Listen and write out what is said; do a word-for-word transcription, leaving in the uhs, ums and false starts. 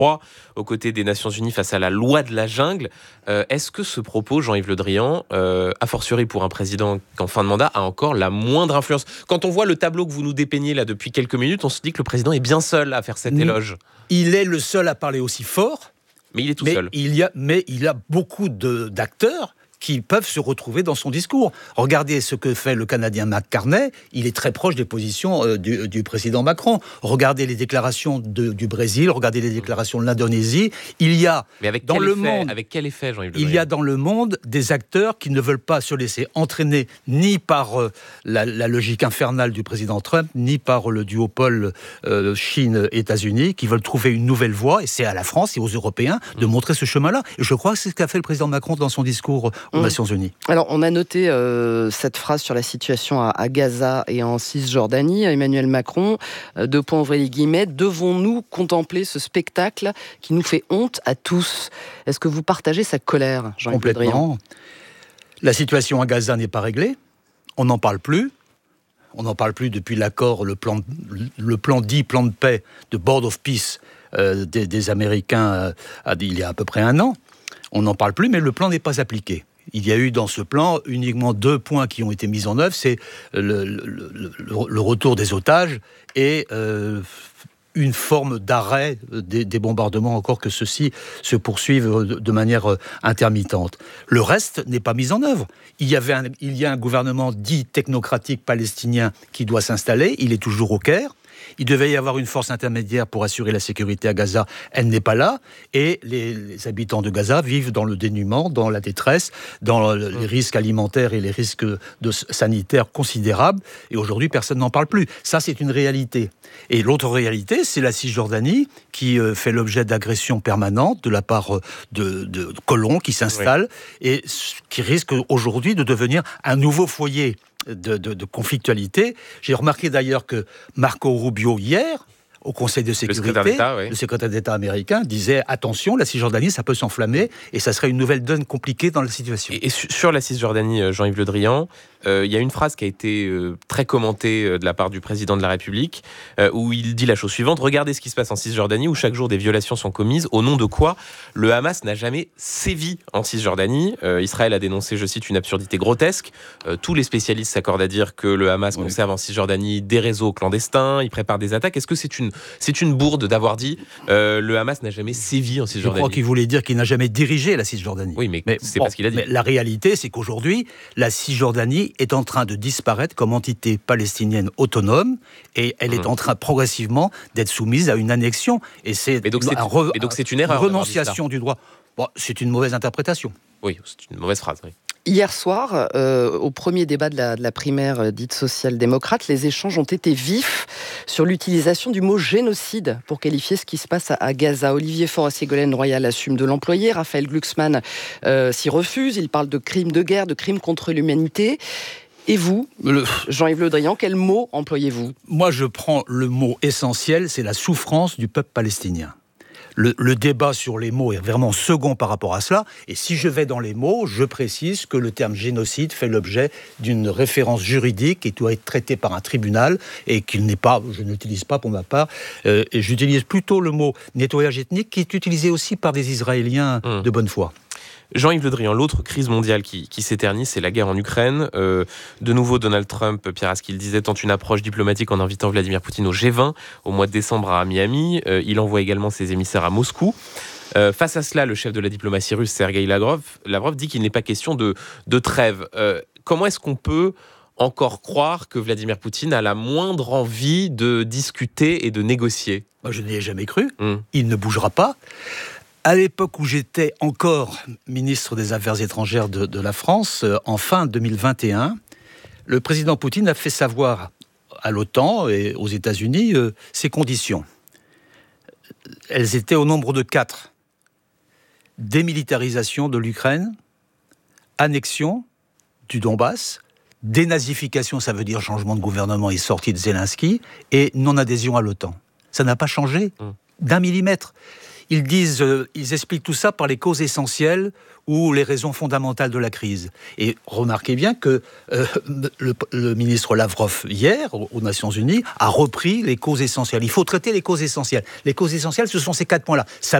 trois aux côtés des Nations Unies face à la loi de la jungle. Euh, est-ce que ce propos, Jean-Yves Le Drian, euh, a fortiori pour un président qu'en fin de mandat, a encore la moindre influence? Quand on voit le tableau que vous nous dépeignez là depuis quelques minutes, on se dit que le président est bien seul à faire cet éloge. Il est le seul à parler aussi fort. Mais il est tout mais seul. Il y a, mais il y a beaucoup de, d'acteurs qui peuvent se retrouver dans son discours. Regardez ce que fait le Canadien McCartney, il est très proche des positions euh, du, du président Macron. Regardez les déclarations de, du Brésil, regardez les déclarations de l'Indonésie. Il y a Mais avec dans quel le effet, monde, avec quel effet, Jean-Yves Le il Drian y a dans le monde des acteurs qui ne veulent pas se laisser entraîner ni par euh, la, la logique infernale du président Trump, ni par le duopole euh, Chine-États-Unis, qui veulent trouver une nouvelle voie, et c'est à la France et aux Européens de mmh. montrer ce chemin-là. Et je crois que c'est ce qu'a fait le président Macron dans son discours aux mmh. Nations Unies. Alors, on a noté euh, cette phrase sur la situation à, à Gaza et en Cisjordanie. Emmanuel Macron, euh, deux points ouvrés les guillemets, devons-nous contempler ce spectacle qui nous fait honte à tous? Est-ce que vous partagez sa colère, Jean-Yves Le Drian? Complètement. La situation à Gaza n'est pas réglée. On n'en parle plus. On n'en parle plus depuis l'accord, le plan, le plan dit plan de paix de Board of Peace euh, des, des Américains euh, il y a à peu près un an. On n'en parle plus, mais le plan n'est pas appliqué. Il y a eu dans ce plan uniquement deux points qui ont été mis en œuvre, c'est le, le, le, le retour des otages et euh, une forme d'arrêt des, des bombardements, encore que ceux-ci se poursuivent de manière intermittente. Le reste n'est pas mis en œuvre. Il y, avait un, il y a un gouvernement dit technocratique palestinien qui doit s'installer, il est toujours au Caire. Il devait y avoir une force intermédiaire pour assurer la sécurité à Gaza. Elle n'est pas là. Et les, les habitants de Gaza vivent dans le dénuement, dans la détresse, dans le, les risques alimentaires et les risques de, sanitaires considérables. Et aujourd'hui, personne n'en parle plus. Ça, c'est une réalité. Et l'autre réalité, c'est la Cisjordanie qui euh, fait l'objet d'agressions permanentes de la part euh, de, de colons qui s'installent oui. et qui risque aujourd'hui de devenir un nouveau foyer De, de, de conflictualité. J'ai remarqué d'ailleurs que Marco Rubio, hier, au Conseil de sécurité, le secrétaire d'État, oui. le secrétaire d'État américain disait « Attention, la Cisjordanie, ça peut s'enflammer et ça serait une nouvelle donne compliquée dans la situation. » Et, et sur la Cisjordanie, Jean-Yves Le Drian, euh, il y a une phrase qui a été euh, très commentée euh, de la part du président de la République, euh, où il dit la chose suivante: regardez ce qui se passe en Cisjordanie, où chaque jour des violations sont commises, au nom de quoi le Hamas n'a jamais sévi en Cisjordanie. Euh, Israël a dénoncé, je cite, une absurdité grotesque. Euh, tous les spécialistes s'accordent à dire que le Hamas oui. conserve en Cisjordanie des réseaux clandestins, il prépare des attaques. Est-ce que c'est une, c'est une bourde d'avoir dit euh, le Hamas n'a jamais sévi en Cisjordanie? Je crois qu'il voulait dire qu'il n'a jamais dirigé la Cisjordanie. Oui, mais, mais c'est bon, pas ce qu'il a dit. Mais la réalité, c'est qu'aujourd'hui, la Cisjordanie est en train de disparaître comme entité palestinienne autonome et elle est mmh. en train progressivement d'être soumise à une annexion. Et c'est, et donc c'est, un re, et donc c'est une erreur. Une renonciation du droit. Bon, c'est une mauvaise interprétation. Oui, c'est une mauvaise phrase, oui. Hier soir, euh, au premier débat de la, de la primaire euh, dite social-démocrate, les échanges ont été vifs sur l'utilisation du mot génocide pour qualifier ce qui se passe à, à Gaza. Olivier Faure et Ségolène Royal assument de l'employer. Raphaël Glucksmann euh, s'y refuse. Il parle de crimes de guerre, de crimes contre l'humanité. Et vous, le... Jean-Yves Le Drian, quel mot employez-vous? Moi, je prends le mot essentiel, c'est la souffrance du peuple palestinien. Le, le débat sur les mots est vraiment second par rapport à cela. Et si je vais dans les mots, je précise que le terme génocide fait l'objet d'une référence juridique qui doit être traitée par un tribunal et qu'il n'est pas, je n'utilise pas pour ma part, euh, et j'utilise plutôt le mot nettoyage ethnique qui est utilisé aussi par des Israéliens mmh. de bonne foi. Jean-Yves Le Drian, l'autre crise mondiale qui, qui s'éternise, c'est la guerre en Ukraine. Euh, de nouveau, Donald Trump, Pierre Aski le disait, tente une approche diplomatique en invitant Vladimir Poutine au G vingt au mois de décembre à Miami. Euh, il envoie également ses émissaires à Moscou. Euh, face à cela, le chef de la diplomatie russe, Sergueï Lavrov, Lavrov dit qu'il n'est pas question de, de trêve. Euh, comment est-ce qu'on peut encore croire que Vladimir Poutine a la moindre envie de discuter et de négocier? Moi, je n'y ai jamais cru. Mmh. Il ne bougera pas. À l'époque où j'étais encore ministre des Affaires étrangères de, de la France, euh, en fin deux mille vingt et un, le président Poutine a fait savoir à l'OTAN et aux États-Unis euh, ses conditions. Elles étaient au nombre de quatre. Démilitarisation de l'Ukraine, annexion du Donbass, dénazification, ça veut dire changement de gouvernement et sortie de Zelensky, et non-adhésion à l'OTAN. Ça n'a pas changé mmh. d'un millimètre. ils disent, euh, ils expliquent tout ça par les causes essentielles ou les raisons fondamentales de la crise. Et remarquez bien que euh, le, le ministre Lavrov, hier, aux, aux Nations Unies, a repris les causes essentielles. Il faut traiter les causes essentielles. Les causes essentielles, ce sont ces quatre points-là. Ça